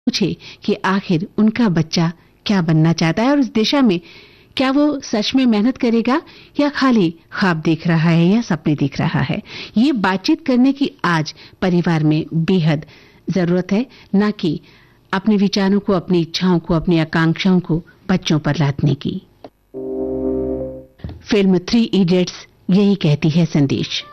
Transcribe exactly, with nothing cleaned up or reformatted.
पूछे कि आखिर उनका बच्चा क्या बनना चाहता है और इस दिशा में क्या वो सच में मेहनत करेगा या खाली ख्वाब देख रहा है या सपने देख रहा है। ये बातचीत करने की आज परिवार में बेहद जरूरत है, ना कि अपने विचारों को, अपनी इच्छाओं को, अपनी आकांक्षाओं को बच्चों पर लादने की। फिल्म थ्री इडियट्स यही कहती है संदेश।